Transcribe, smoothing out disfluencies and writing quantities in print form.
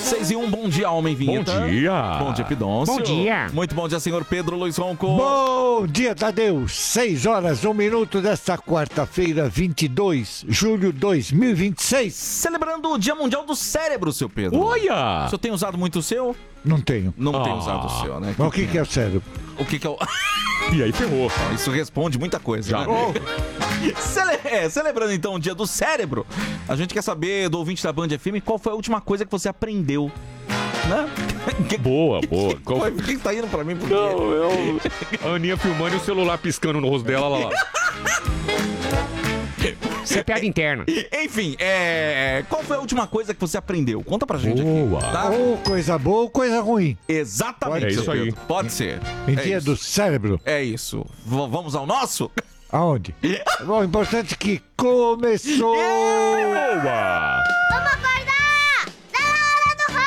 6:01, bom dia, homem vinheta. Bom dia. Bom dia, Pidoncio. Bom dia. Muito bom dia, senhor Pedro Luiz Ronco. Bom dia, Tadeu. 6h01 desta quarta-feira, 22 de julho de 2026. Celebrando o Dia Mundial do Cérebro, seu Pedro. Olha! O senhor tem usado muito o seu? Não tenho. Não tem usado o seu, né? Mas o que é o cérebro? O que é o... E aí ferrou. Isso responde muita coisa, Já. né? Celebrando então o Dia do Cérebro, a gente quer saber do ouvinte da Band FM qual foi a última coisa que você aprendeu, né? Boa, boa. Por que tá indo pra mim? Por quê? Não, a Aninha filmando e o celular piscando no rosto dela lá. Isso é piada interna. Enfim, qual foi a última coisa que você aprendeu? Conta pra gente Boa. aqui, tá? Ou coisa boa ou coisa ruim. Exatamente, É seu isso aí. Pedro. Pode ser. Em É dia isso. do cérebro. É isso. Vamos ao nosso? Aonde? Bom, o importante é que começou. Boa! Vamos acordar!